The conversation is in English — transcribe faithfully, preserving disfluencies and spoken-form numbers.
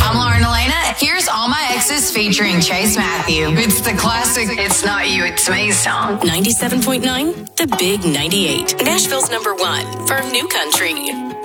I'm Lauren Elena. Here's All My Exes featuring Chase Matthew. It's the classic It's Not You, It's Me song. ninety-seven point nine, The Big ninety-eight. Nashville's number one for new country.